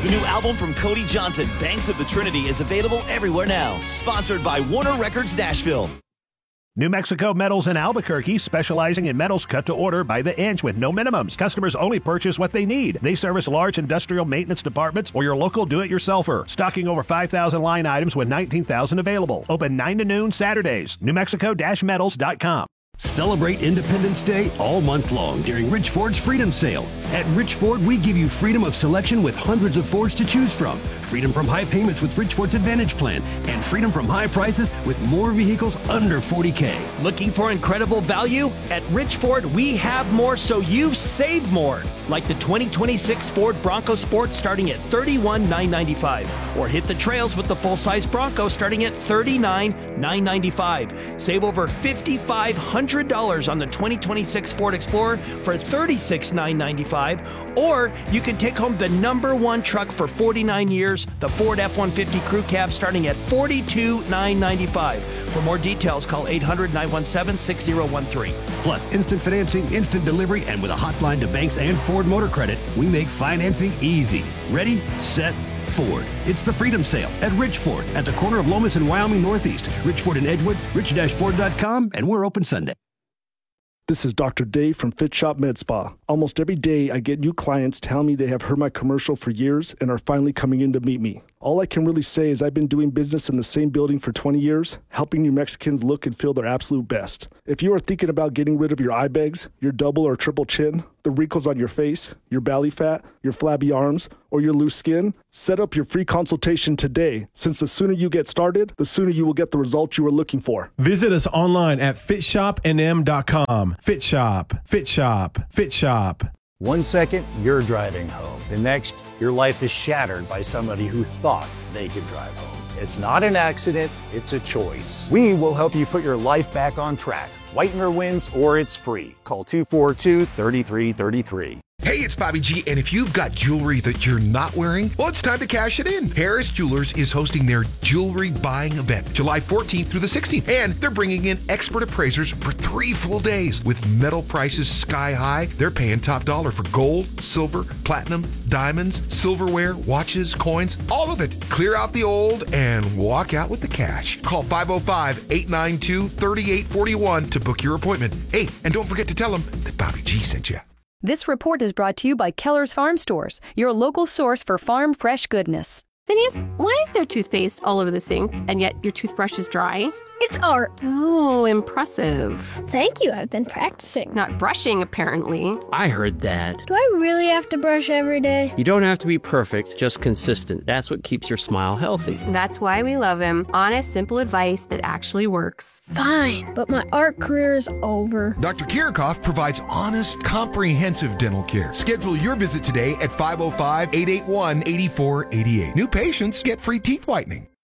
The new album from Cody Johnson, Banks of the Trinity, is available everywhere now. Sponsored by Warner Records Nashville. New Mexico Metals in Albuquerque, specializing in metals cut to order by the inch with no minimums. Customers only purchase what they need. They service large industrial maintenance departments or your local do-it-yourselfer. Stocking over 5,000 line items with 19,000 available. Open 9 to noon Saturdays. NewMexico-metals.com. Celebrate Independence Day all month long during Rich Ford's Freedom Sale. At Rich Ford, we give you freedom of selection with hundreds of Fords to choose from. Freedom from high payments with Rich Ford's Advantage Plan. And freedom from high prices with more vehicles under $40K. Looking for incredible value? At Rich Ford, we have more so you save more. Like the 2026 Ford Bronco Sport starting at $31,995. Or hit the trails with the full-size Bronco starting at $39,995. Save over $5,500 on the 2026 Ford Explorer for $36,995, or you can take home the #1 truck for 49 years, the Ford F-150 Crew Cab starting at $42,995. For more details, call 800-917-6013. Plus, instant financing, instant delivery, and with a hotline to banks and Ford Motor Credit, we make financing easy. Ready, set, Ford. It's the Freedom Sale at Rich Ford at the corner of Lomas and Wyoming Northeast. Rich Ford in Edgewood, rich-ford.com, and we're open Sunday. This is Dr. Dave from Fit Shop Med Spa. Almost every day I get new clients tell me they have heard my commercial for years and are finally coming in to meet me. All I can really say is I've been doing business in the same building for 20 years, helping New Mexicans look and feel their absolute best. If you are thinking about getting rid of your eye bags, your double or triple chin, the wrinkles on your face, your belly fat, your flabby arms, or your loose skin, set up your free consultation today, since the sooner you get started, the sooner you will get the results you are looking for. Visit us online at fitshopnm.com. Fit Shop, Fit Shop, Fit Shop. 1 second, you're driving home. The next, your life is shattered by somebody who thought they could drive home. It's not an accident, it's a choice. We will help you put your life back on track. Whitener wins, or it's free. Call 242-3333. Hey, it's Bobby G, and if you've got jewelry that you're not wearing, well, it's time to cash it in. Harris Jewelers is hosting their jewelry buying event, July 14th through the 16th, and they're bringing in expert appraisers for 3 full days. With metal prices sky high, they're paying top dollar for gold, silver, platinum, diamonds, silverware, watches, coins, all of it. Clear out the old and walk out with the cash. Call 505-892-3841 to book your appointment. Hey, and don't forget to tell them that Bobby G sent you. This report is brought to you by Keller's Farm Stores, your local source for farm fresh goodness. Phineas, why is there toothpaste all over the sink, and yet your toothbrush is dry? It's art. Oh, impressive. Thank you, I've been practicing. Not brushing, apparently. I heard that. Do I really have to brush every day? You don't have to be perfect, just consistent. That's what keeps your smile healthy. That's why we love him. Honest, simple advice that actually works. Fine, but my art career is over. Dr. Kirikoff provides honest, comprehensive dental care. Schedule your visit today at 505-881-8488. New patients get free teeth whitening.